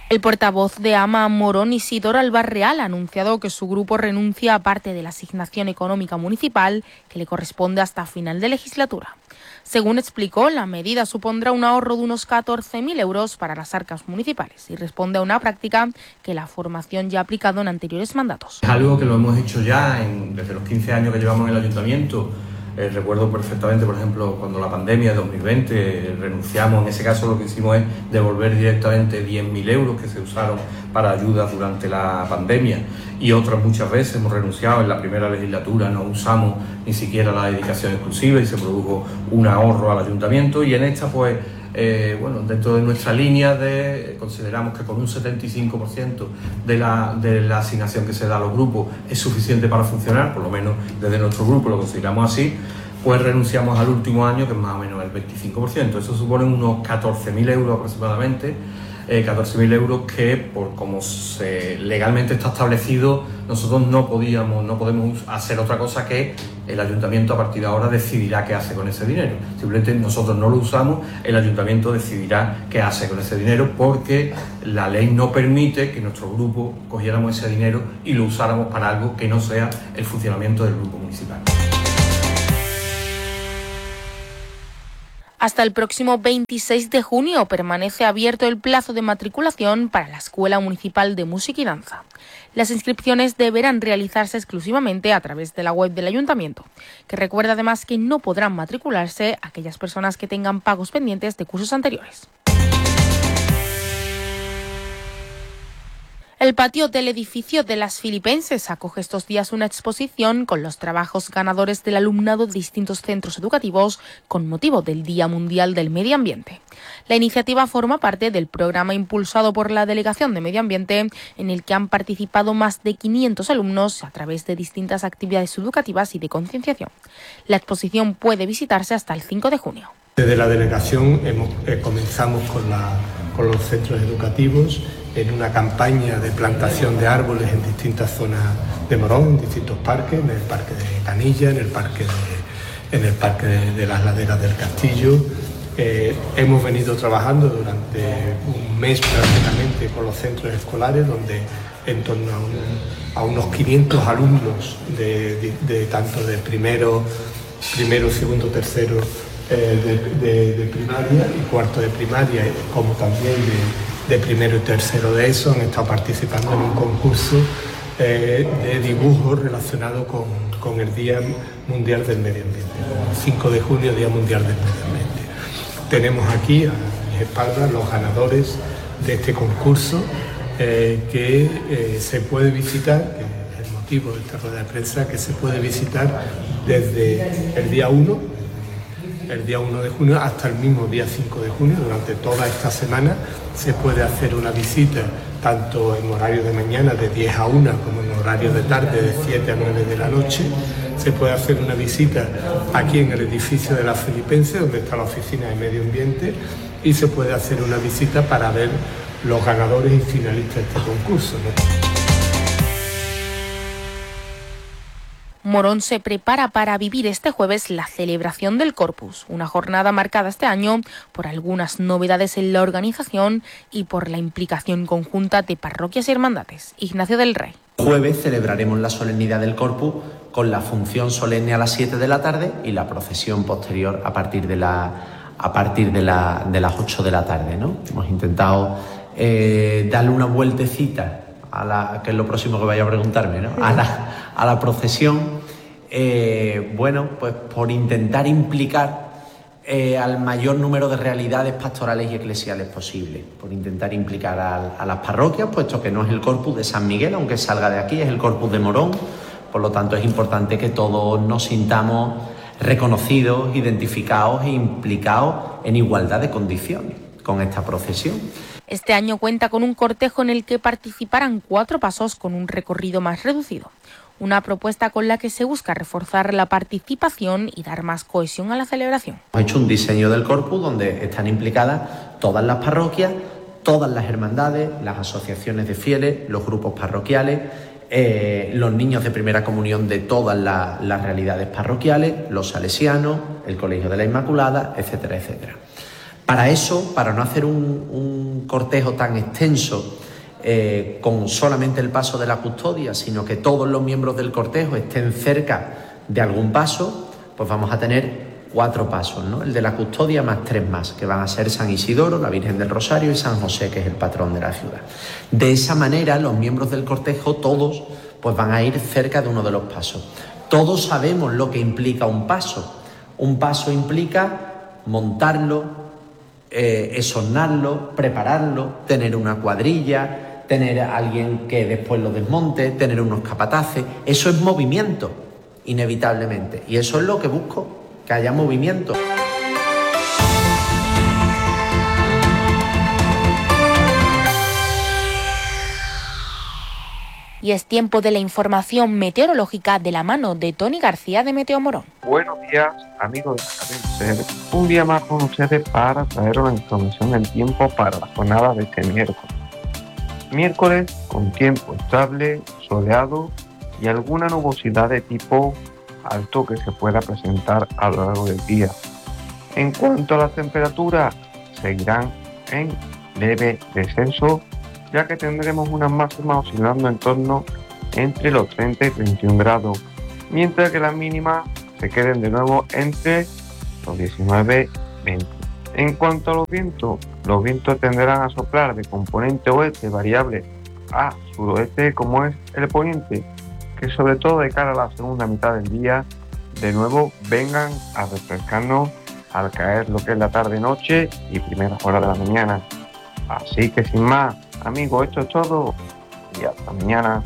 El portavoz de AMA Morón, Isidoro Albarreal, ha anunciado que su grupo renuncia a parte de la asignación económica municipal que le corresponde hasta final de legislatura. Según explicó, la medida supondrá un ahorro de unos 14.000 euros para las arcas municipales y responde a una práctica que la formación ya ha aplicado en anteriores mandatos. Es algo que lo hemos hecho ya desde los 15 años que llevamos en el ayuntamiento. Recuerdo perfectamente, por ejemplo, cuando la pandemia de 2020 renunciamos, en ese caso lo que hicimos es devolver directamente 10.000 euros que se usaron para ayudas durante la pandemia, y otras muchas veces hemos renunciado. En la primera legislatura no usamos ni siquiera la dedicación exclusiva y se produjo un ahorro al ayuntamiento, y en esta pues dentro de nuestra línea consideramos que con un 75% de la asignación que se da a los grupos es suficiente para funcionar, por lo menos desde nuestro grupo lo consideramos así, pues renunciamos al último año, que es más o menos el 25%. Eso supone unos 14.000 euros aproximadamente, 14.000 euros que, por como legalmente está establecido, nosotros no podemos hacer otra cosa que el ayuntamiento a partir de ahora decidirá qué hace con ese dinero. Simplemente nosotros no lo usamos, el ayuntamiento decidirá qué hace con ese dinero, porque la ley no permite que nuestro grupo cogiéramos ese dinero y lo usáramos para algo que no sea el funcionamiento del grupo municipal. Hasta el próximo 26 de junio permanece abierto el plazo de matriculación para la Escuela Municipal de Música y Danza. Las inscripciones deberán realizarse exclusivamente a través de la web del Ayuntamiento, que recuerda además que no podrán matricularse aquellas personas que tengan pagos pendientes de cursos anteriores. El patio del edificio de Las Filipenses acoge estos días una exposición con los trabajos ganadores del alumnado de distintos centros educativos con motivo del Día Mundial del Medio Ambiente. La iniciativa forma parte del programa impulsado por la Delegación de Medio Ambiente, en el que han participado más de 500 alumnos a través de distintas actividades educativas y de concienciación. La exposición puede visitarse hasta el 5 de junio. Desde la delegación comenzamos con los centros educativos en una campaña de plantación de árboles en distintas zonas de Morón, en distintos parques, en el parque de Canilla, en el parque de las laderas del Castillo. Hemos venido trabajando durante un mes prácticamente con los centros escolares, donde en torno a unos 500 alumnos de tanto de primero, segundo, tercero de primaria y cuarto de primaria, como también de primero y tercero de eso, han estado participando en un concurso de dibujo relacionado con el Día Mundial del Medio Ambiente, el 5 de junio, Día Mundial del Medio Ambiente. Tenemos aquí a mis espaldas los ganadores de este concurso que se puede visitar, que es el motivo de esta rueda de prensa, que se puede visitar desde el día 1 de junio hasta el mismo día 5 de junio. Durante toda esta semana se puede hacer una visita tanto en horario de mañana de 10 a 1 como en horario de tarde de 7 a 9 de la noche. Se puede hacer una visita aquí en el edificio de Las Filipenses, donde está la oficina de medio ambiente, y se puede hacer una visita para ver los ganadores y finalistas de este concurso, ¿no? Morón se prepara para vivir este jueves la celebración del Corpus, una jornada marcada este año por algunas novedades en la organización y por la implicación conjunta de parroquias y hermandades. Ignacio del Rey. El jueves celebraremos la solemnidad del Corpus con la función solemne a las 7 de la tarde y la procesión posterior a partir de las 8 de la tarde, ¿no? Hemos intentado darle una vueltecita que es lo próximo que vaya a preguntarme, ¿no? A la procesión, pues por intentar implicar al mayor número de realidades pastorales y eclesiales posible, por intentar implicar a las parroquias, puesto que no es el Corpus de San Miguel, aunque salga de aquí, es el Corpus de Morón. Por lo tanto, es importante que todos nos sintamos reconocidos, identificados e implicados en igualdad de condiciones con esta procesión. Este año cuenta con un cortejo en el que participarán 4 pasos con un recorrido más reducido. Una propuesta con la que se busca reforzar la participación y dar más cohesión a la celebración. Hemos hecho un diseño del Corpus donde están implicadas todas las parroquias, todas las hermandades, las asociaciones de fieles, los grupos parroquiales, los niños de primera comunión de todas las realidades parroquiales, los salesianos, el Colegio de la Inmaculada, etcétera, etcétera. Para eso, para no hacer un un cortejo tan extenso con solamente el paso de la custodia, sino que todos los miembros del cortejo estén cerca de algún paso, pues vamos a tener 4 pasos, ¿no? El de la custodia más 3 más, que van a ser San Isidoro, la Virgen del Rosario y San José, que es el patrón de la ciudad. De esa manera, los miembros del cortejo, todos, pues van a ir cerca de uno de los pasos. Todos sabemos lo que implica un paso. Un paso implica montarlo, esornarlo, prepararlo, tener una cuadrilla, tener a alguien que después lo desmonte, tener unos capataces. Eso es movimiento, inevitablemente. Y eso es lo que busco, que haya movimiento. Y es tiempo de la información meteorológica de la mano de Tony García de Meteo Morón. Buenos días, amigos de Cadena Ser. Un día más con ustedes para traer una información del tiempo para la jornada de este miércoles. Miércoles con tiempo estable, soleado y alguna nubosidad de tipo alto que se pueda presentar a lo largo del día. En cuanto a las temperaturas, seguirán en leve descenso, ya que tendremos unas máximas oscilando en torno entre los 30 y 31 grados, mientras que las mínimas se queden de nuevo entre los 19 y 20. En cuanto a los vientos tenderán a soplar de componente oeste variable a suroeste, como es el poniente, que sobre todo de cara a la segunda mitad del día, de nuevo vengan a refrescarnos al caer lo que es la tarde-noche y primeras horas de la mañana. Así que sin más, amigos, esto es todo y hasta mañana.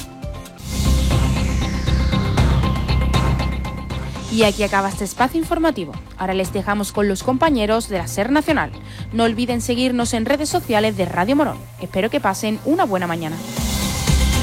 Y aquí acaba este espacio informativo. Ahora les dejamos con los compañeros de la SER Nacional. No olviden seguirnos en redes sociales de Radio Morón. Espero que pasen una buena mañana.